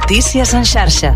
Notícies en xarxa.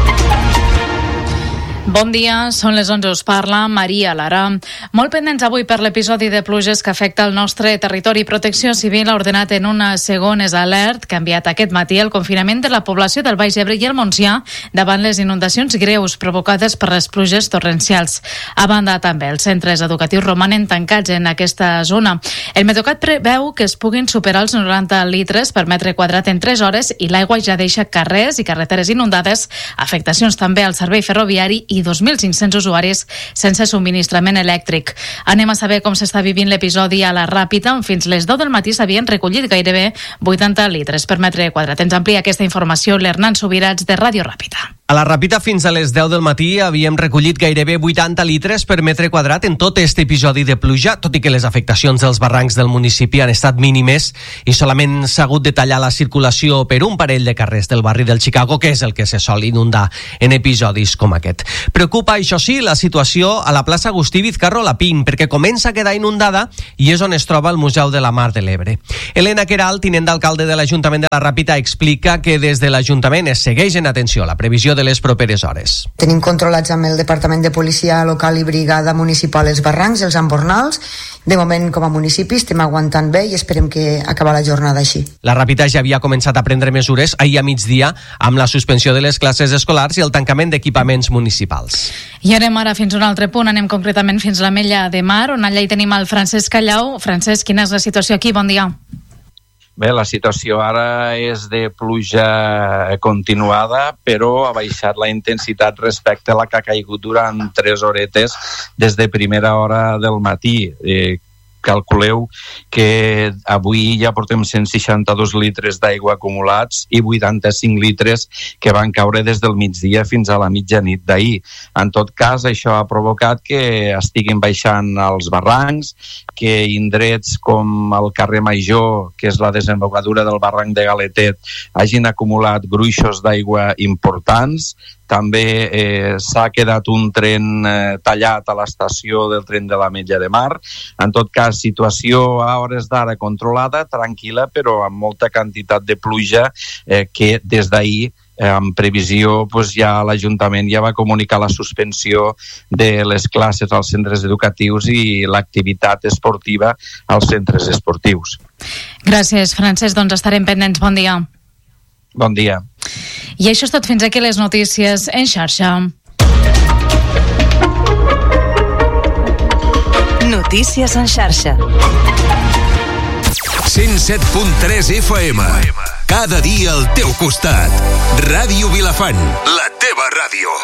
Bon dia, són les 11, us parla Maria Lara. Molt pendents avui per l'episodi de pluges que afecta el nostre territori. Protecció Civil ha ordenat en una segones alert que ha enviat aquest matí el confinament de la població del Baix Ebre i el Montsià davant les inundacions greus provocades per les pluges torrencials. A banda, també els centres educatius romanen tancats en aquesta zona. El Meteocat preveu que es puguin superar els 90 litres per metre quadrat en 3 hores i l'aigua ja deixa carrers i carreteres inundades, afectacions també al servei ferroviari i 2.500 usuaris sense subministrament elèctric. Anem a saber com s'està vivint l'episodi a la Ràpita, on fins les 10 del matí s'havien recollit gairebé 80 litres per metre quadrat. Ens amplia aquesta informació l'Hernán Subirats de Ràdio Ràpita. A la Ràpita fins a les 10 del matí havíem recollit gairebé 80 litres per metre quadrat en tot este episodi de pluja, tot i que les afectacions dels barrancs del municipi han estat mínimes i solament s'ha hagut de tallar la circulació per un parell de carrers del barri del Chicago, que és el que se sol inundar en episodis com aquest. Preocupa, això sí, la situació a la plaça Agustí Vizcarro Lapín, perquè comença a quedar inundada i és on es troba el Museu de la Mar de l'Ebre. Elena Queralt, tinent d'alcalde de l'Ajuntament de la Ràpita, explica que des de l'Ajuntament es segueix en atenció la previsió de les properes hores. Tenim controlats amb el Departament de Policia Local i Brigada Municipal els barrancs, els embornals. De moment, com a municipi, estem aguantant bé i esperem que acabi la jornada així. La Ràpita ja havia començat a prendre mesures ahir a migdia amb la suspensió de les classes escolars i el tancament d'equipaments municipals. I anem ara fins a un altre punt, anem concretament fins a l'Ametlla de Mar, on allà hi tenim el Francesc Callau. Francesc, quina és la situació aquí? Bon dia. Bé, la situació ara és de pluja continuada, però ha baixat la intensitat respecte a la que ha caigut durant 3 horetes des de primera hora del matí. Calculeu que avui ja portem 162 litres d'aigua acumulats i 85 litres que van caure des del migdia fins a la mitjanit d'ahir. En tot cas, això ha provocat que estiguin baixant els barrancs, que indrets com el carrer Major, que és la desembocadura del barranc de Galetet, hagin acumulat gruixos d'aigua importants. També s'ha quedat un tren tallat a l'estació del tren de l'Ametlla de Mar. En tot cas, situació a hores d'ara controlada, tranquil·la, però amb molta quantitat de pluja que des d'ahir, en previsió, ja l'Ajuntament ja va comunicar la suspensió de les classes als centres educatius i l'activitat esportiva als centres esportius. Gràcies, Francesc. Doncs estarem pendents. Bon dia. Bon dia. I això és tot fins aquí les notícies en xarxa. Notícies en xarxa. 107.3 FM. Cada dia al teu costat. Ràdio Vilafant, la teva ràdio.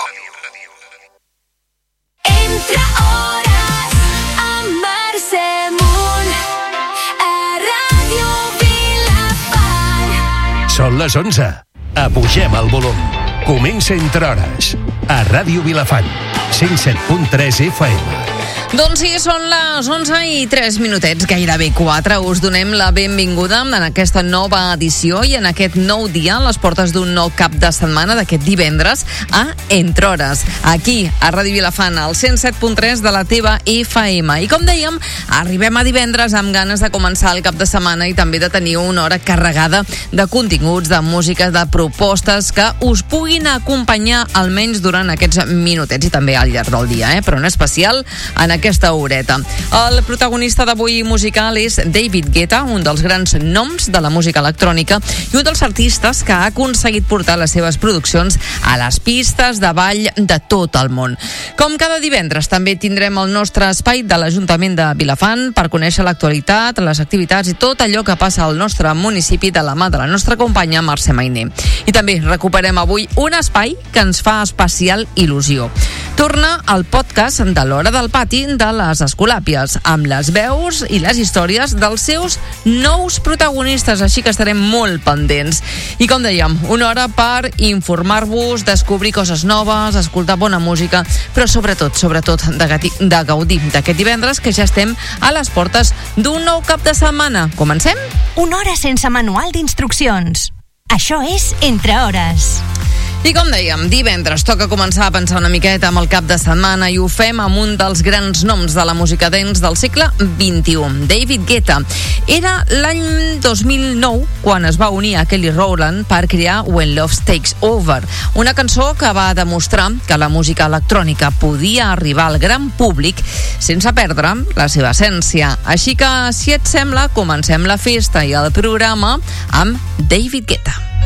Entre hores amb Mercè Munt a Ràdio Vilafant. Són les 11. Apugem el volum. Comença Entre hores a Ràdio Vilafant, 107.3 FM. Doncs sí, són les 11:03, gairebé 4. Us donem la benvinguda en aquesta nova edició i en aquest nou dia a les portes d'un nou cap de setmana d'aquest divendres a Entre hores, aquí a Ràdio Vilafant, al 107.3 de la teva FM. I com dèiem, arribem a divendres amb ganes de començar el cap de setmana i també de tenir una hora carregada de continguts, de música, de propostes que us puguin acompanyar almenys durant aquests minutets i també al llarg del dia, però en especial en aquesta horeta. El protagonista d'avui musical és David Guetta, un dels grans noms de la música electrònica i un dels artistes que ha aconseguit portar les seves produccions a les pistes de ball de tot el món. Com cada divendres també tindrem el nostre espai de l'Ajuntament de Vilafant per conèixer l'actualitat, les activitats i tot allò que passa al nostre municipi de la mà de la nostra companya Mercè Mainer. I també recuperem avui un espai que ens fa especial il·lusió. Torna el podcast de l'Hora del Pati de les Escolàpies, amb les veus i les històries dels seus nous protagonistes, així que estarem molt pendents. I com dèiem, una hora per informar-vos, descobrir coses noves, escoltar bona música, però sobretot de gaudir d'aquest divendres que ja estem a les portes d'un nou cap de setmana. Comencem? Una hora sense manual d'instruccions. Això és Entre hores. I com dèiem, divendres toca començar a pensar una miqueta amb el cap de setmana i ho fem amb un dels grans noms de la música dance del segle XXI, David Guetta. Era l'any 2009 quan es va unir a Kelly Rowland per crear When Love Takes Over, una cançó que va demostrar que la música electrònica podia arribar al gran públic sense perdre la seva essència. Així que, si et sembla, comencem la festa i el programa amb David Guetta.